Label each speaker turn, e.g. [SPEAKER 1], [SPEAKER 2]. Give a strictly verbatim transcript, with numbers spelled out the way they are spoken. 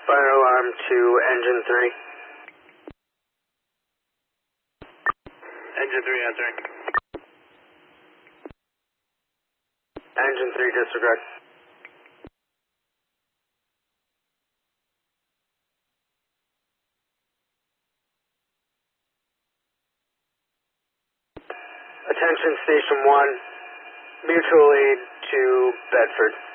[SPEAKER 1] Fire alarm to engine three.
[SPEAKER 2] Engine three answering.
[SPEAKER 1] Engine three disregard. Attention Station one, mutual aid to Bedford.